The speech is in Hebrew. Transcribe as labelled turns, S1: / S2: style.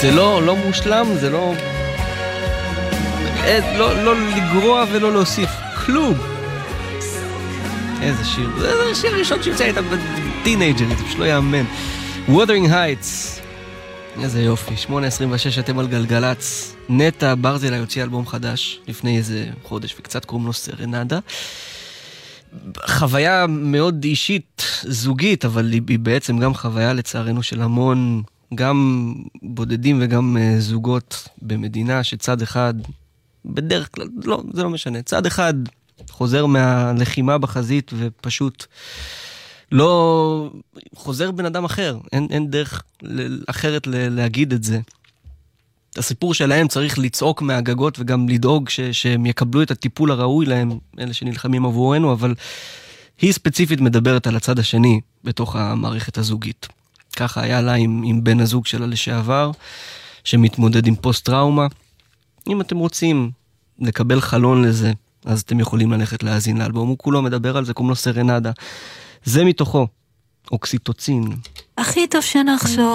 S1: זה לא מושלם, זה לא לגרוע ולא להוסיף כלום. איזה שיר, זה השיר הראשון שיוצא איתה בטינאג'רית, פשוט לא יאמן. Wuthering Heights, איזה יופי. 8:26 אתם על גלגלץ. נטע ברזילה יוציא אלבום חדש לפני איזה חודש וקצת, קוראים לו סרנדה. חוויה מאוד אישית, זוגית, אבל היא בעצם גם חוויה לצערנו של המון, גם בודדים וגם זוגות במדינה שצד אחד, בדרך כלל, לא, זה לא משנה, צד אחד חוזר מהלחימה בחזית ופשוט לא חוזר בן אדם אחר, אין דרך אחרת להגיד את זה. הסיפור שלהם צריך לצעוק מהגגות וגם לדאוג שהם יקבלו את הטיפול הראוי להם, אלה שנלחמים עבורנו, אבל היא ספציפית מדברת על הצד השני בתוך המערכת הזוגית. ככה היה לה עם בן הזוג שלה לשעבר, שמתמודד עם פוסט-טראומה. אם אתם רוצים לקבל חלון לזה, אז אתם יכולים ללכת להאזין לאלבום. הוא כולו מדבר על זה, קוראים לו סרנדה. זה מתוכו, אוקסיטוצין.
S2: הכי טוב שנחשוב